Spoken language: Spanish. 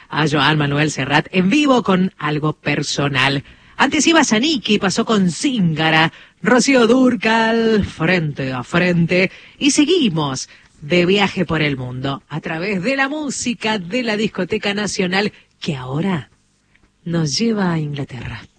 a Joan Manuel Serrat en vivo con Algo Personal. Antes iba Zaniki, pasó con Zíngara, Rocío Dúrcal, Frente a Frente, y seguimos de viaje por el mundo a través de la música de la Discoteca Nacional, que ahora nos lleva a Inglaterra.